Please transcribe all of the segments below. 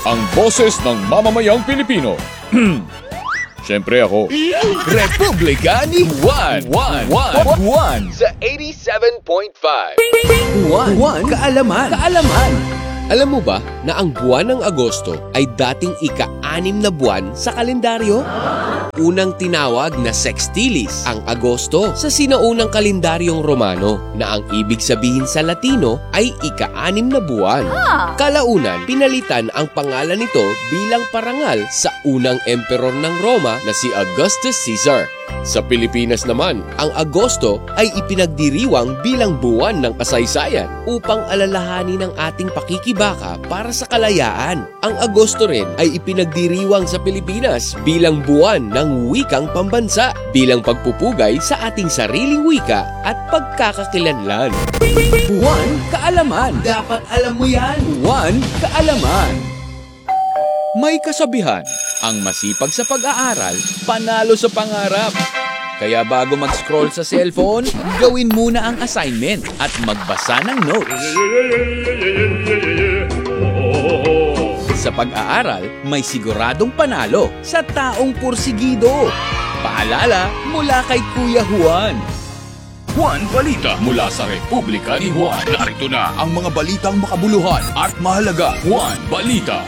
ang boses ng mamamayang Pilipino. Siyempre ako. Republika ni Juan. Juan Sa 87.5. Juan Kaalaman. Alam mo ba na ang buwan ng Agosto ay dating ika-6 na buwan sa kalendaryo? Unang tinawag na sextilis ang Agosto sa sinaunang kalendaryong Romano na ang ibig sabihin sa Latino ay ika-6 na buwan. Kalaunan, pinalitan ang pangalan nito bilang parangal sa unang emperor ng Roma na si Augustus Caesar. Sa Pilipinas naman, ang Agosto ay ipinagdiriwang bilang buwan ng kasaysayan upang alalahanin ang ating pakikibaka para sa kalayaan. Ang Agosto rin ay ipinagdiriwang sa Pilipinas bilang buwan ng wikang pambansa, bilang pagpupugay sa ating sariling wika at pagkakakilanlan. Juan Kaalaman. Dapat alam mo yan. Juan Kaalaman. May kasabihan, ang masipag sa pag-aaral, panalo sa pangarap. Kaya bago mag-scroll sa cellphone, gawin muna ang assignment at magbasa ng notes. Sa pag-aaral, may siguradong panalo sa taong pursigido. Paalala mula kay Kuya Juan. Juan Balita mula sa Republika ni Juan. Narito na ang mga balitang makabuluhan at mahalaga. Juan Balita.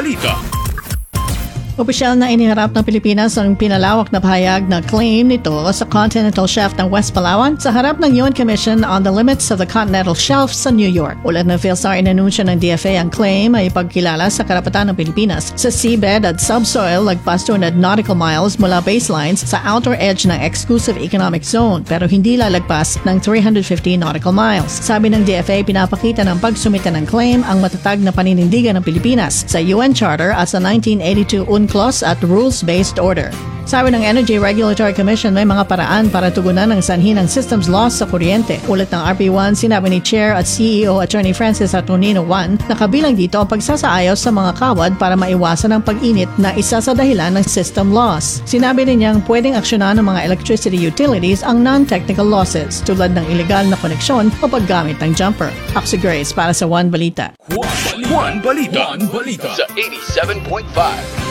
Opisyal na iniharap ng Pilipinas ang pinalawak na pahayag na claim nito sa continental shelf ng West Palawan sa harap ng UN Commission on the Limits of the Continental Shelf sa New York. Ulat ng PhilSAR, inanunsyo ng DFA ang claim ay pagkilala sa karapatan ng Pilipinas sa seabed at subsoil lagpas 200 nautical miles mula baselines sa outer edge ng exclusive economic zone pero hindi lalagpas ng 350 nautical miles. Sabi ng DFA, pinapakita ng pagsumite ng claim ang matatag na paninindigan ng Pilipinas sa UN Charter at sa 1982 UNCLOS at rules-based order. Sabi ng Energy Regulatory Commission, may mga paraan para tugunan ang sanhi ng systems loss sa kuryente. Ulat ng RP1, sinabi ni Chair at CEO Attorney Francis Saturnino 1 na kabilang dito ang pagsasaayos sa mga kawad para maiwasan ang pag-init na isa sa dahilan ng system loss. Sinabi rin niyang pwedeng aksyonan ng mga electricity utilities ang non-technical losses tulad ng illegal na koneksyon o paggamit ng jumper. Ako si Grace para sa Juan Balita. Juan Balita. Sa 87.5.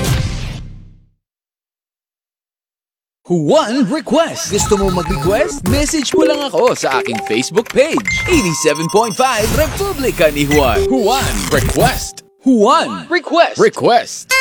Juan Request. Gusto mo mag-request? Message mo lang ako sa aking Facebook page. 87.5 Republika ni Juan. Juan Request. Juan Request.